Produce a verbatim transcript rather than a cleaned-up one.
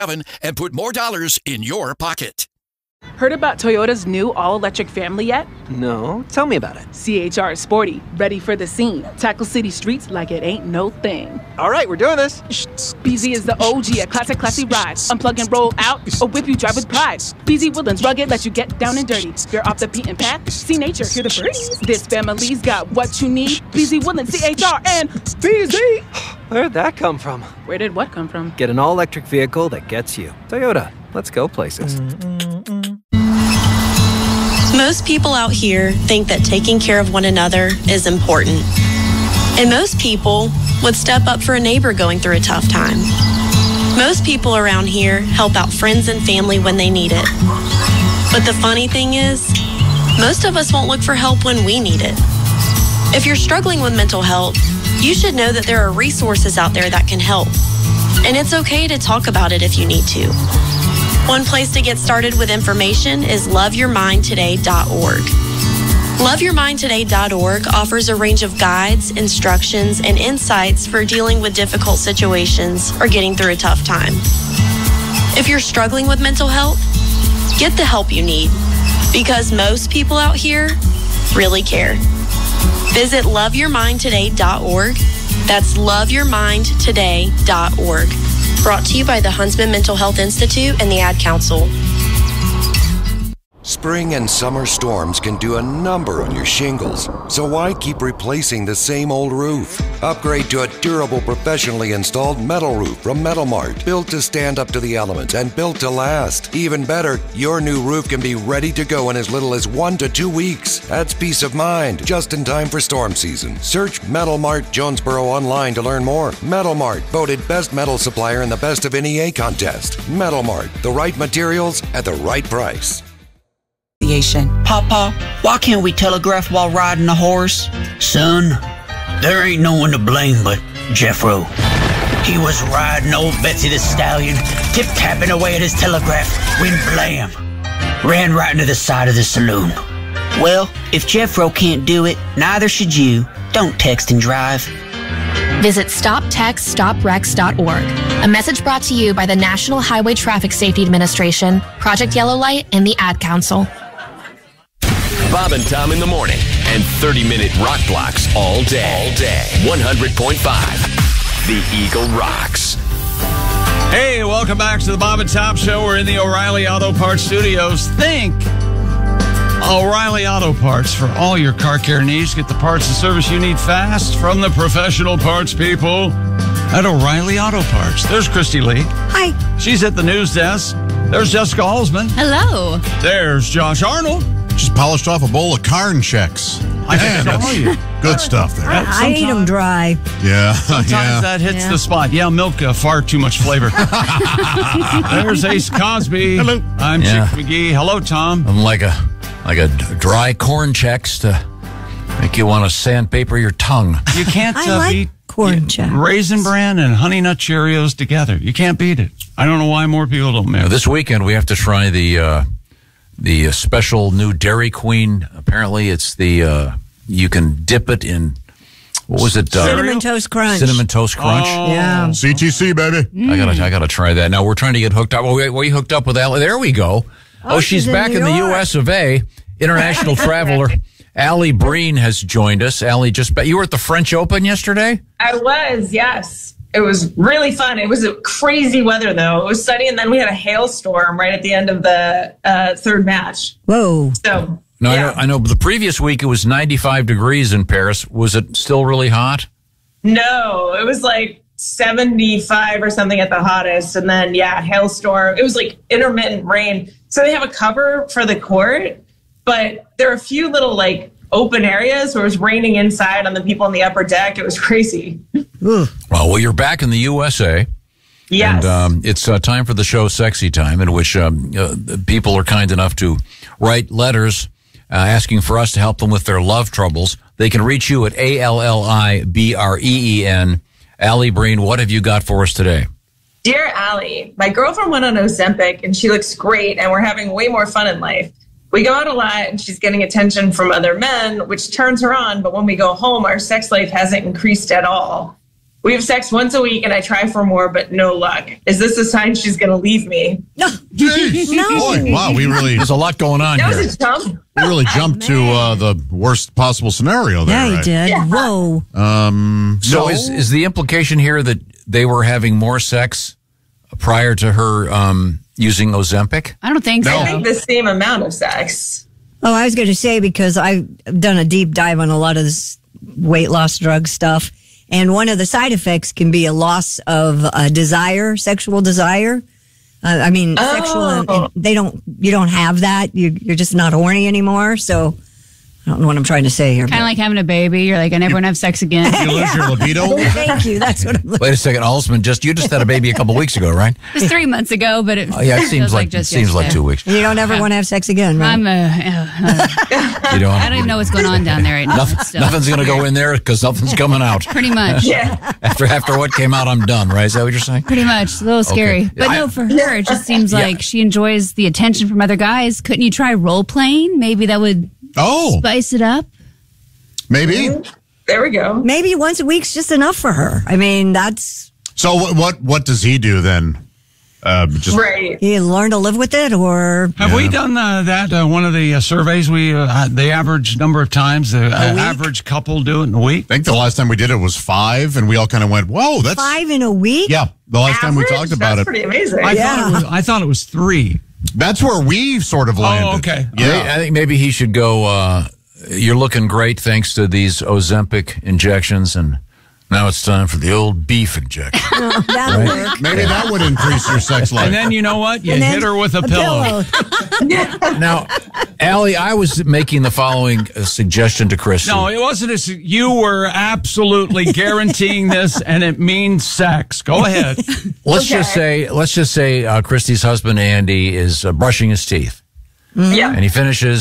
and put more dollars in your pocket. Heard about Toyota's new all-electric family yet? No, tell me about it. C H R is sporty, ready for the scene. Tackle city streets like it ain't no thing. All right, we're doing this. B Z is the O G, a classic, classy ride. Unplug and roll out, or whip you drive with pride. B Z Woodlands rugged, let you get down and dirty. You're off the beaten path, see nature, hear the birds. This family's got what you need. B Z Woodlands, C H R, and B Z. Where'd that come from? Where did what come from? Get an all-electric vehicle that gets you. Toyota, let's go places. Most people out here think that taking care of one another is important. And most people would step up for a neighbor going through a tough time. Most people around here help out friends and family when they need it. But the funny thing is, most of us won't look for help when we need it. If you're struggling with mental health, you should know that there are resources out there that can help. And it's okay to talk about it if you need to. One place to get started with information is love your mind today dot org. love your mind today dot org offers a range of guides, instructions, and insights for dealing with difficult situations or getting through a tough time. If you're struggling with mental health, get the help you need, because most people out here really care. Visit love your mind today dot org. That's love your mind today dot org. Brought to you by the Huntsman Mental Health Institute and the Ad Council. Spring and summer storms can do a number on your shingles, so why keep replacing the same old roof? Upgrade to a durable, professionally installed metal roof from Metal Mart, built to stand up to the elements and built to last. Even better, your new roof can be ready to go in as little as one to two weeks. That's peace of mind, just in time for storm season. Search Metal Mart Jonesboro online to learn more. Metal Mart, voted best metal supplier in the Best of N E A contest. Metal Mart, the right materials at the right price. Papa, why can't we telegraph while riding a horse? Son, there ain't no one to blame but Jeffro. He was riding old Betsy the Stallion, tip-tapping away at his telegraph, when blam, ran right into the side of the saloon. Well, if Jeffro can't do it, neither should you. Don't text and drive. Visit stop text stop wrecks dot org. A message brought to you by the National Highway Traffic Safety Administration, Project Yellow Light, and the Ad Council. Bob and Tom in the morning and thirty-minute rock blocks all day. All day. one hundred point five. The Eagle Rocks. Hey, welcome back to the Bob and Tom Show. We're in the O'Reilly Auto Parts Studios. Think O'Reilly Auto Parts for all your car care needs. Get the parts and service you need fast from the professional parts people at O'Reilly Auto Parts. There's Christy Lee. Hi. She's at the news desk. There's Jessica Halsman. Hello. There's Josh Arnold. Just polished off a bowl of Carn checks. I can tell you. Good stuff there. I, I eat them dry. Yeah. Sometimes yeah. that hits Yeah. the spot. Yeah, milk, uh, far too much flavor. There's Ace Cosby. Hello. I'm Yeah. Chick McGee. Hello, Tom. I'm like a like a d- dry corn checks to make you want to sandpaper your tongue. You can't I uh, like beat corn check. Raisin Bran and Honey Nut Cheerios together. You can't beat it. I don't know why more people don't mix. Now, this weekend we have to try the uh, the uh, special new Dairy Queen. Apparently, it's the uh, you can dip it in. What was it? Uh, Cinnamon Toast Crunch. Cinnamon Toast Crunch. Oh. Yeah. C T C, baby. I gotta, I gotta try that. Now we're trying to get hooked up. Well, we, we hooked up with Allie. There we go. Oh, Oh, she's she's in back New in the York. U S of A. International traveler Allie Breen has joined us. Allie, just you were at the French Open yesterday. I was, yes. It was really fun. It was a crazy weather, though. It was sunny, and then we had a hailstorm right at the end of the uh, third match. Whoa. So, No, yeah. I know. I know. The previous week it was ninety-five degrees in Paris. Was it still really hot? No, it was like seventy-five or something at the hottest. And then, yeah, hailstorm. It was like intermittent rain. So they have a cover for the court, but there are a few little like open areas where it was raining inside on the people on the upper deck. It was crazy. Well, well, you're back in the U S A. Yes. And um, it's uh, time for the show Sexy Time, in which um, uh, people are kind enough to write letters uh, asking for us to help them with their love troubles. They can reach you at A L L I B R E E N. Allie Breen, what have you got for us today? Dear Allie, my girlfriend went on Ozempic and she looks great and we're having way more fun in life. We go out a lot and she's getting attention from other men, which turns her on. But when we go home, our sex life hasn't increased at all. We have sex once a week, and I try for more, but no luck. Is this a sign she's going to leave me? No. no. Boy, wow, we really... There's a lot going on that here. was a jump. We really jumped to uh, the worst possible scenario there, Yeah, you right? did. Yeah. Whoa. Um, So no. is, is the implication here that they were having more sex prior to her um, using Ozempic? I don't think No. so. I think the same amount of sex. Oh, I was going to say, because I've done a deep dive on a lot of this weight loss drug stuff. And one of the side effects can be a loss of uh, desire, sexual desire. Uh, I mean, Oh. sexual, and, and they don't, you don't have that. You, you're just not horny anymore. So I don't know what I'm trying to say here. Kind of like having a baby. You're like, I never want to have sex again. You lose your libido? Thank you. That's what I'm looking Wait a second, Alsman, just you just had a baby a couple weeks ago, right? It was three months ago, but it, Oh, yeah, it feels seems like, it just seems like yesterday. two weeks. You don't ever want to have sex again, right? I'm, uh, uh, You don't. I don't even know what's going on down there right now. Nothing, It's still- nothing's going to go in there because nothing's coming out. Pretty much. Yeah. After after what came out, I'm done. Right? Is that what you're saying? Pretty much. A little scary. Okay. But I- no, for her, it just seems Yeah. like she enjoys the attention from other guys. Couldn't you try role playing? Maybe that would Oh, spice it up. maybe. There we go. Maybe once a week's just enough for her. I mean, that's, So what, what what does he do then? Uh, just Right. you learn to live with it, or Have we done uh, that? Uh, one of the uh, surveys, we uh, the average number of times the uh, week? average couple do it in a week. I think the last time we did it was five, and we all kind of went, "Whoa, that's five in a week? yeah." The last time we Average? talked about That's it, pretty amazing. I Yeah. thought it was, I thought it was three. that's where we sort of landed. Oh, okay. I think- Yeah, I think maybe he should go. Uh, you're looking great thanks to these Ozempic injections, and now it's time for the old beef injection. Oh, that'll Right? work. maybe that would increase your sex life. And then you know what? You And then hit her with a, pillow. Now, Allie, I was making the following uh, suggestion to Christy. No, it wasn't. A, you were absolutely guaranteeing this, and it means sex. Go ahead. let's Okay. just say, let's just say, uh, Christy's husband Andy is uh, brushing his teeth, Yeah. and he finishes.